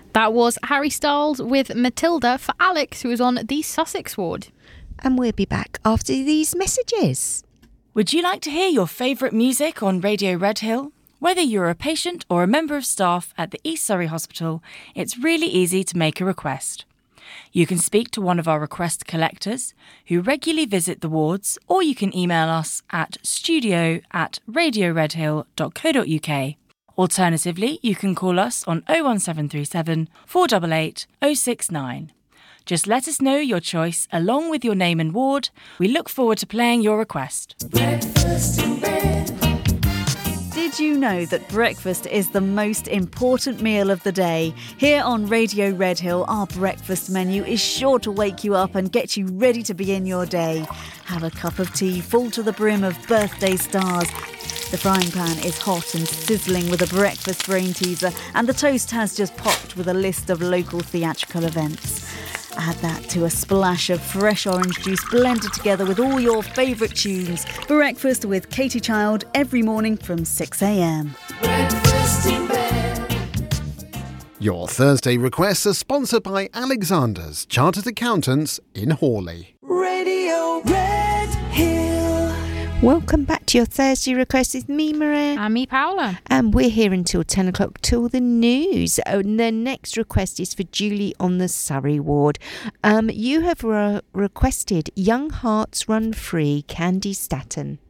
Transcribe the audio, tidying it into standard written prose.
That was Harry Styles with Matilda for Alex, who was on the Sussex ward. And we'll be back after these messages. Would you like to hear your favourite music on Radio Redhill? Whether you're a patient or a member of staff at the East Surrey Hospital, it's really easy to make a request. You can speak to one of our request collectors who regularly visit the wards, or you can email us at studio@radioredhill.co.uk. Alternatively, you can call us on 01737 488 069. Just let us know your choice along with your name and ward. We look forward to playing your request. Breakfast in bed. Did you know that breakfast is the most important meal of the day? Here on Radio Redhill, our breakfast menu is sure to wake you up and get you ready to begin your day. Have a cup of tea full to the brim of birthday stars. The frying pan is hot and sizzling with a breakfast brain teaser, and the toast has just popped with a list of local theatrical events. Add that to a splash of fresh orange juice blended together with all your favourite tunes. Breakfast with Katie Child every morning from 6 a.m. Breakfast in bed. Your Thursday requests are sponsored by Alexander's Chartered Accountants in Hawley. Radio Redhill. Welcome back to your Thursday request. It's me, Maria. And me, Paola. And we're here until 10 o'clock till the news. And the next request is for Julie on the Surrey ward. You have requested Young Hearts Run Free, Candy Staton.